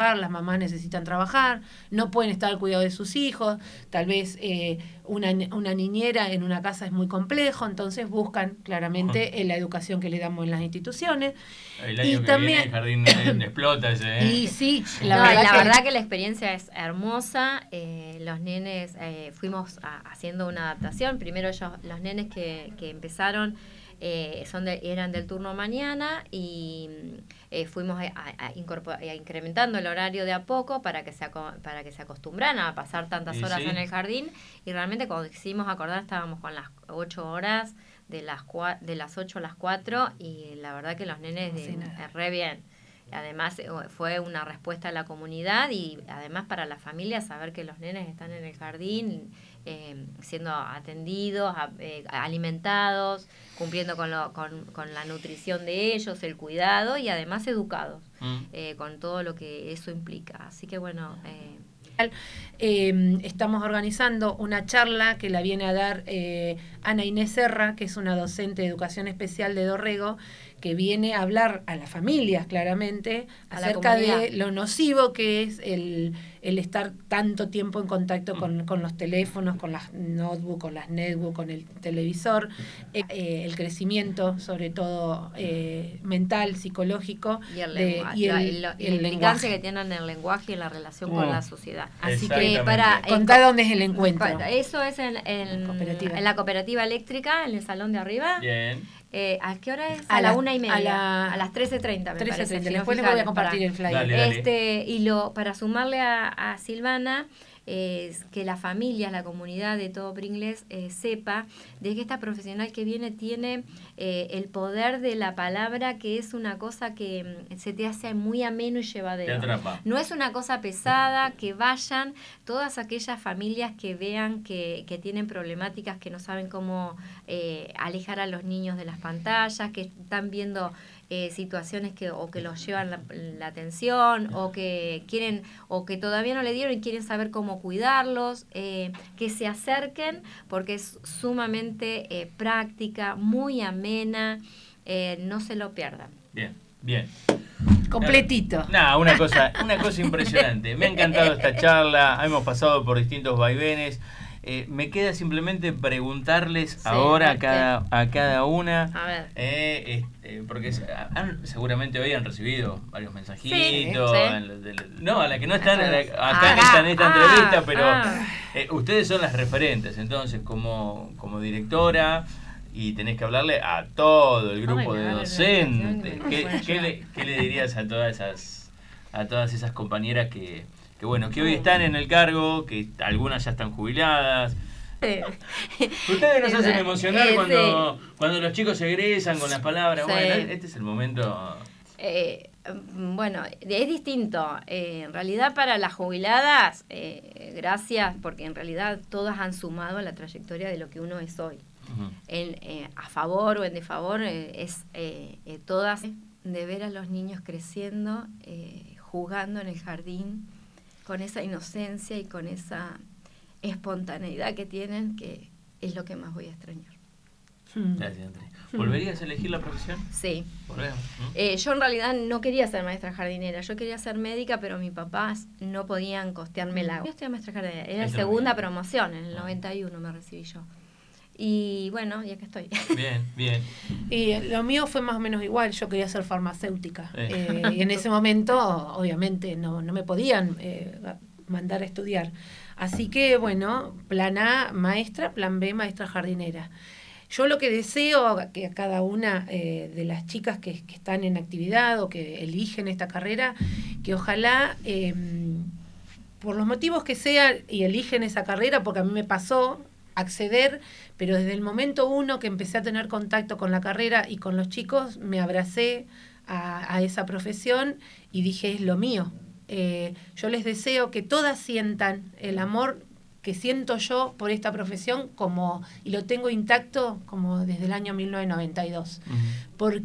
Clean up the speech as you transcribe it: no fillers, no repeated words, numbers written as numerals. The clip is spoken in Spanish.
trabajar, las mamás necesitan trabajar, no pueden estar al cuidado de sus hijos, tal vez una niñera en una casa es muy complejo, entonces buscan claramente la educación que le damos en las instituciones. El año que viene el jardín explota ese. Y sí, la verdad que la experiencia es hermosa. Los nenes fuimos haciendo una adaptación. Primero los nenes que empezaron eran del turno mañana y fuimos incrementando el horario de a poco para que se acostumbraran a pasar tantas horas en el jardín, y realmente cuando quisimos acordar estábamos con las 8 horas de las 8 a las 4, y la verdad que los nenes re bien. Además fue una respuesta a la comunidad y además para la familia saber que los nenes están en el jardín siendo atendidos, alimentados, cumpliendo con la nutrición de ellos, el cuidado, y además educados con todo lo que eso implica. Así que bueno... estamos organizando una charla que la viene a dar Ana Inés Serra, que es una docente de educación especial de Dorrego, que viene a hablar a las familias claramente acerca de lo nocivo que es el estar tanto tiempo en contacto con los teléfonos, con las notebooks, con las netbooks, con el televisor, el crecimiento sobre todo mental, psicológico y la implicancia que tienen el lenguaje y la relación con la sociedad. Así que contá dónde es el encuentro. Eso es en la cooperativa eléctrica, en el salón de arriba. Bien. ¿A qué hora es? A la 1:30. A las 13:30 me parece. Después les voy a compartir el flyer. Dale. Y para sumarle a Silvana, que la familia, la comunidad de todo Pringles sepa de que esta profesional que viene tiene el poder de la palabra, que es una cosa que se te hace muy ameno y llevadero. Te atrapa. No es una cosa pesada, que vayan todas aquellas familias que vean que tienen problemáticas, que no saben cómo alejar a los niños de las pantallas, que están viendo situaciones que los llevan la atención, o que quieren, o que todavía no le dieron y quieren saber cómo cuidarlos, que se acerquen, porque es sumamente práctica, muy amena, no se lo pierdan. Bien. Completito. Una cosa impresionante. Me ha encantado esta charla, hemos pasado por distintos vaivenes. Me queda simplemente preguntarles ahora a cada una, a ver. porque seguramente hoy han recibido varios mensajitos, sí. A la que no están acá en esta entrevista, pero ustedes son las referentes, entonces como directora, y tenés que hablarle a todo el grupo de docentes. ¿Qué le dirías a todas esas compañeras que hoy están en el cargo, que algunas ya están jubiladas? Ustedes nos hacen emocionar cuando los chicos egresan con las palabras. Sí. Bueno, este es el momento. Bueno, es distinto. En realidad para las jubiladas, gracias, porque en realidad todas han sumado a la trayectoria de lo que uno es hoy. Uh-huh. A favor o en desfavor, todas de ver a los niños creciendo, jugando en el jardín, con esa inocencia y con esa espontaneidad que tienen, que es lo que más voy a extrañar. Gracias, Andrés. ¿Volverías a elegir la profesión? Sí. Volvemos. Yo en realidad no quería ser maestra jardinera, yo quería ser médica, pero mis papás no podían costeármela. Yo estudié maestra jardinera, era la segunda promoción, en el 91 me recibí yo. Y bueno, y acá estoy. Bien. Y lo mío fue más o menos igual, yo quería ser farmacéutica. Y en ese momento, obviamente, no me podían mandar a estudiar. Así que, bueno, plan A, maestra, plan B, maestra jardinera. Yo lo que deseo que a cada una de las chicas que están en actividad o que eligen esta carrera, que ojalá, por los motivos que sean, y eligen esa carrera, porque a mí me pasó acceder, pero desde el momento uno que empecé a tener contacto con la carrera y con los chicos, me abracé a esa profesión y dije, es lo mío. Yo les deseo que todas sientan el amor que siento yo por esta profesión, y lo tengo intacto como desde el año 1992. Uh-huh. Porque